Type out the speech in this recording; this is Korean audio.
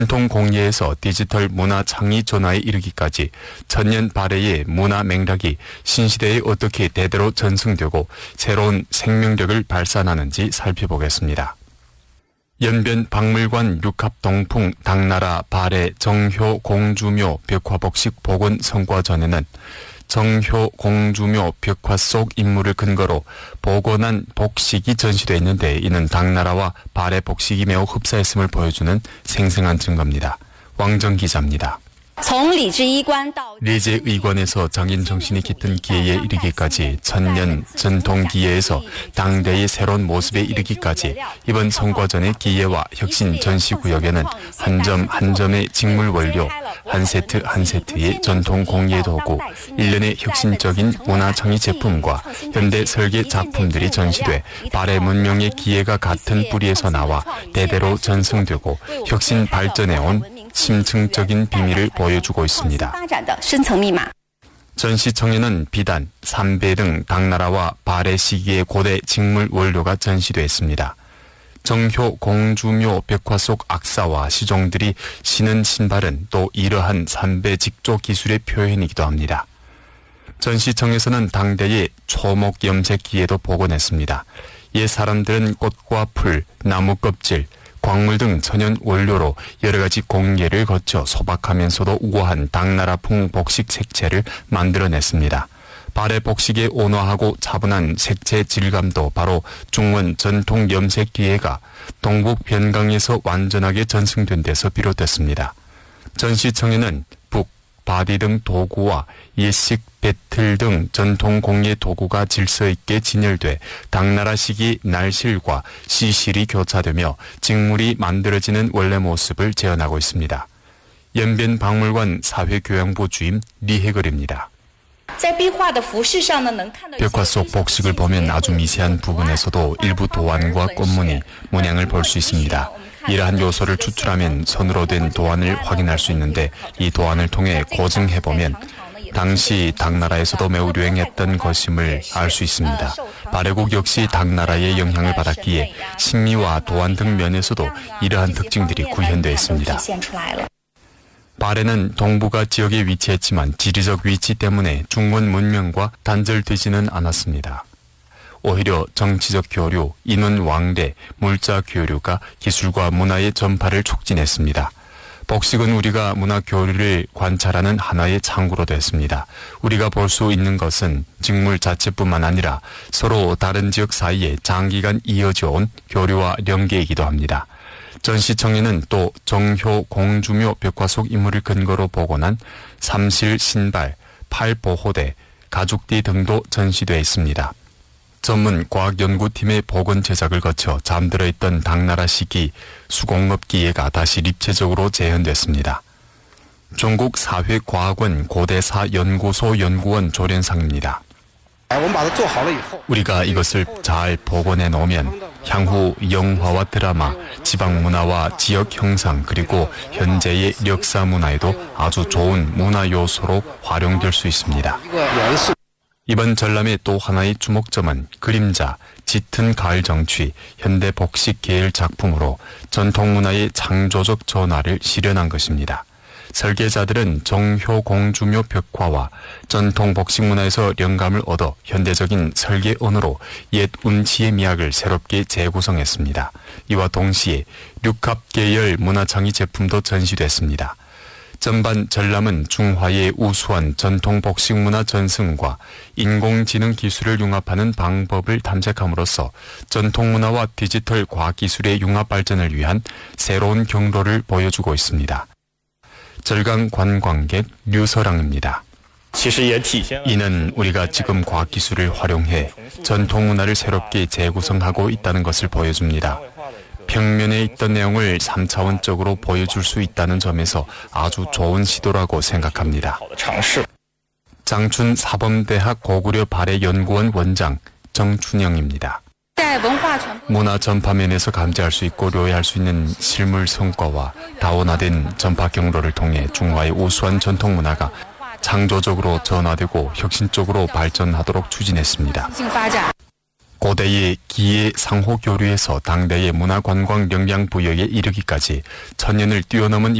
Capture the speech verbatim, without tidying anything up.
전통 공예에서 디지털 문화 창의 전화에 이르기까지 천년 발해의 문화 맥락이 신시대에 어떻게 대대로 전승되고 새로운 생명력을 발산하는지 살펴보겠습니다. 연변 박물관 육합동풍 당나라 발해 정효 공주묘 벽화복식 복원 성과전에는 정효 공주묘 벽화 속 인물을 근거로 복원한 복식이 전시되어 있는데 이는 당나라와 발해 복식이 매우 흡사했음을 보여주는 생생한 증거입니다. 왕정 기자입니다. 리제 의관에서 장인 정신이 깃든 기회에 이르기까지 천년 전통 기회에서 당대의 새로운 모습에 이르기까지 이번 성과전의 기회와 혁신 전시구역에는 한 점 한 점의 직물 원료, 한 세트 한 세트의 전통 공예 도구, 일련의 혁신적인 문화창의 제품과 현대 설계 작품들이 전시돼 발해 문명의 기회가 같은 뿌리에서 나와 대대로 전승되고 혁신 발전해온 심층적인 비밀을 보여주고 있습니다. 전시청에는 비단, 삼배 등 당나라와 발해 시기의 고대 직물 원료가 전시되었습니다. 정효 공주묘 벽화 속 악사와 시종들이 신은 신발은 또 이러한 삼배 직조 기술의 표현이기도 합니다. 전시청에서는 당대의 초목 염색 기예도 복원했습니다. 옛 사람들은 꽃과 풀, 나무 껍질, 광물 등 천연 원료로 여러 가지 공예를 거쳐 소박하면서도 우아한 당나라풍 복식 색채를 만들어냈습니다. 발해 복식의 온화하고 차분한 색채 질감도 바로 중원 전통 염색 기예가 동북 변강에서 완전하게 전승된 데서 비롯됐습니다. 전시청에는 북, 바디 등 도구와 예식, 배틀 등 전통 공예 도구가 질서 있게 진열돼 당나라 시기 날실과 시실이 교차되며 직물이 만들어지는 원래 모습을 재현하고 있습니다. 연변 박물관 사회교양부 주임 리해걸입니다. 벽화 속 복식을 보면 아주 미세한 부분에서도 일부 도안과 꽃무늬, 문양을 볼 수 있습니다. 이러한 요소를 추출하면 손으로 된 도안을 확인할 수 있는데 이 도안을 통해 고증해보면 당시 당나라에서도 매우 유행했던 것임을 알 수 있습니다. 발해국 역시 당나라의 영향을 받았기에 신미와 도안 등 면에서도 이러한 특징들이 구현되어 있습니다. 발해는 동북아 지역에 위치했지만 지리적 위치 때문에 중원 문명과 단절되지는 않았습니다. 오히려 정치적 교류, 인원 왕래, 물자 교류가 기술과 문화의 전파를 촉진했습니다. 복식은 우리가 문화 교류를 관찰하는 하나의 창구로 됐습니다. 우리가 볼 수 있는 것은 직물 자체뿐만 아니라 서로 다른 지역 사이에 장기간 이어져 온 교류와 연계이기도 합니다. 전시청에는 또 정효 공주묘 벽화 속 인물을 근거로 복원한 삼실 신발, 팔보호대, 가죽띠 등도 전시되어 있습니다. 전문 과학연구팀의 복원 제작을 거쳐 잠들어 있던 당나라 시기 수공업 기예가 다시 입체적으로 재현됐습니다. 중국 사회과학원 고대사연구소 연구원 조련상입니다. 우리가 이것을 잘 복원해 놓으면 향후 영화와 드라마, 지방문화와 지역 형상 그리고 현재의 역사 문화에도 아주 좋은 문화 요소로 활용될 수 있습니다. 이번 전람의 또 하나의 주목점은 그림자, 짙은 가을 정취, 현대 복식 계열 작품으로 전통문화의 창조적 전환을 실현한 것입니다. 설계자들은 정효 공주묘 벽화와 전통 복식 문화에서 영감을 얻어 현대적인 설계 언어로 옛 운치의 미학을 새롭게 재구성했습니다. 이와 동시에 륙합 계열 문화창의 제품도 전시됐습니다. 전반 전람은 중화의 우수한 전통 복식 문화 전승과 인공지능 기술을 융합하는 방법을 탐색함으로써 전통 문화와 디지털 과학기술의 융합 발전을 위한 새로운 경로를 보여주고 있습니다. 절강 관광객 류서랑입니다. 이는 우리가 지금 과학기술을 활용해 전통 문화를 새롭게 재구성하고 있다는 것을 보여줍니다. 평면에 있던 내용을 삼 차원적으로 보여줄 수 있다는 점에서 아주 좋은 시도라고 생각합니다. 장춘 사범대학 고구려 발해연구원 원장 정춘영입니다. 문화 전파면에서 감지할 수 있고 료해할 수 있는 실물 성과와 다원화된 전파 경로를 통해 중화의 우수한 전통 문화가 창조적으로 전화되고 혁신적으로 발전하도록 추진했습니다. 고대의 기의 상호 교류에서 당대의 문화관광 역량 부여에 이르기까지 천년을 뛰어넘은